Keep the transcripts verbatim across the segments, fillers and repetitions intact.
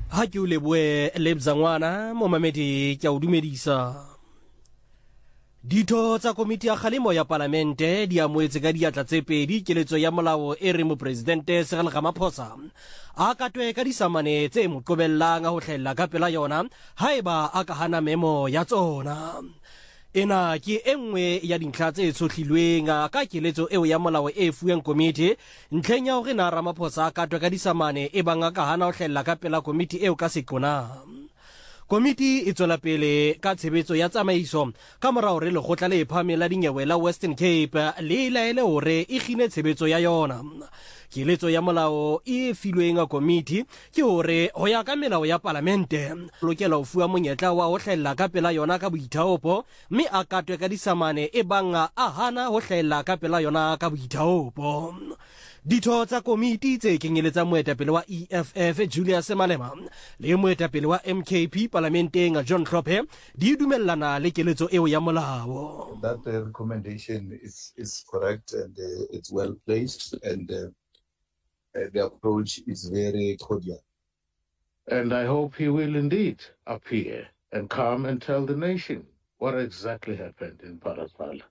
ha ke o leboe lebzangwana mo mamedi ke a o dumedisa. Ditho tsa komiti ya kgalemo ya parlamente di amoetse ka diatla tse pedi keletso ya molao e re mo presidente Cyril Ramaphosa a katwe ka disamane tse mo qobellang ho hlella ka pela yona haeba a ka hana memo ya tsona. Ena ke engwe ya dintlha tse tshohlilweng ka keletso eo ya molao e fuweng komiti ntlheng ya hore na Ramaphosa a katwe ka disamane e bang a ka hana ho hlella ka pela komiti eo ka seqona. Komiti e tswela pele ka tshebetso ya tsamaiso ka morao re lekgotla le phahameng la dinyewe la Western Cape le laele hore e kgine tshebetso ya yona. Keletso ya molao e filweng komiti ke hore ho ya ka melao ya parlamente lokela ho fuwa monyetla wa ho hlella ka pela yona ka boithaopo mme a katwe ka disamane e bang a hana ho hlella ka pela yona ka boithaopo. Ditho tsa komiti tse kenyeletsang moetapele wa E F F Julius Malema le moetapele wa M K P parlamenteng John Hlophe di dumellana le keletso eo ya molao. That uh, recommendation is is correct and uh, it's well placed and uh, uh, the approach is very cordial. And I hope he will indeed appear and come and tell the nation what exactly happened in Parasala.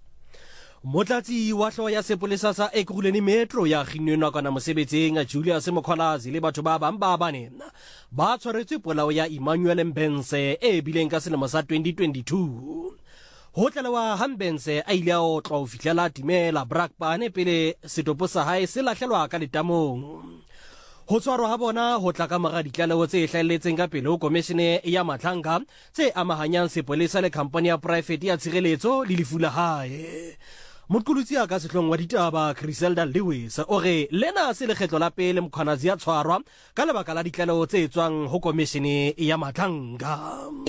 Motlatsi wa hloho ya sepolesa sa Ekurhuleni Metro ya kginnwe nakwana mosebetsing Julius Mokhwalazi le batho ba bang ba bane ba tshwaretswe polao ya Emmanuel Mbense e bileng ka selemo sa twenty twenty-two. Ho tlalewa ha Mbense a ile a otlwa ho fihlela Timela Brakpan pele setopo sa hae se lahlelwa ka letamong. Ho tshwarwa ha bona ho tla ka mora ditlaleho tse hlahelletseng ka pele ho komishene ya Matlhanka tse amahanyang sepolesa le khampani ya private ya tshireletso le lefu la hae. Moqolotsi a ka sehlong wa ditaba Griselda Lewis o re lena se lekgetlo la pele Mokhwanazi ya tshwarwa ka lebaka la ditlaleho tse tswang ho komishene ya Matlhanka.